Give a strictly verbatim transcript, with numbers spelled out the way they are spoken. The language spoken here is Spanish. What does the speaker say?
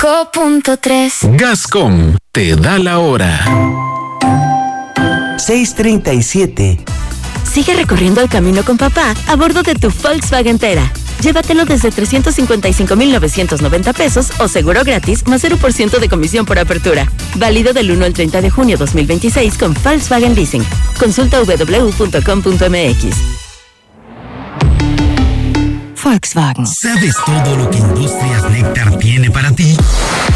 cinco punto tres. Gascom te da la hora. seis treinta y siete. Sigue recorriendo el camino con papá a bordo de tu Volkswagen Tera. Llévatelo desde trescientos cincuenta y cinco mil novecientos noventa pesos o seguro gratis más cero por ciento de comisión por apertura. Válido del uno al treinta de junio dos mil veintiséis con Volkswagen Leasing. Consulta doble u doble u doble u punto com punto m x. Volkswagen. ¿Sabes todo lo que Industrias Néctar tiene para ti?